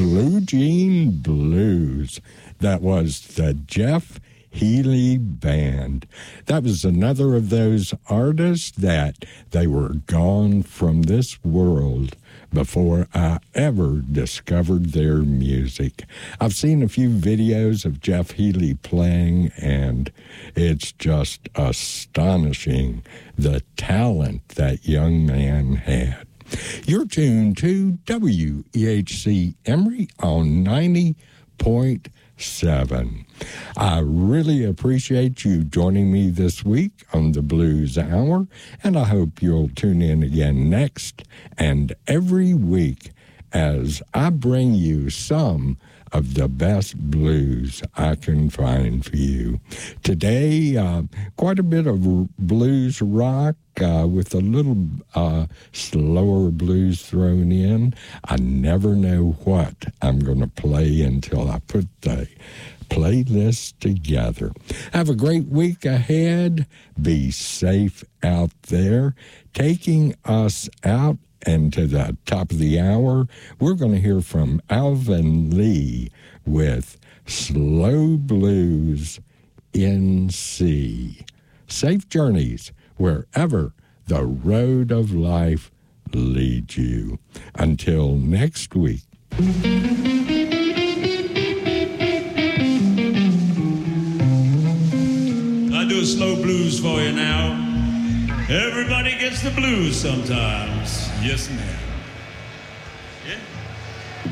Blue Jean Blues. That was the Jeff Healey Band. That was another of those artists that they were gone from this world before I ever discovered their music. I've seen a few videos of Jeff Healey playing, and it's just astonishing the talent that young man had. You're tuned to WEHC Emory on 90.7. I really appreciate you joining me this week on the Blues Hour, and I hope you'll tune in again next and every week as I bring you some of the best blues I can find for you. Today, quite a bit of blues rock with a little slower blues thrown in. I never know what I'm going to play until I put the playlist together. Have a great week ahead. Be safe out there. Taking us out and to the top of the hour, we're going to hear from Alvin Lee with Slow Blues in C. Safe journeys wherever the road of life leads you. Until next week. I'll do a slow blues for you now. Everybody gets the blues sometimes. Yes, ma'am.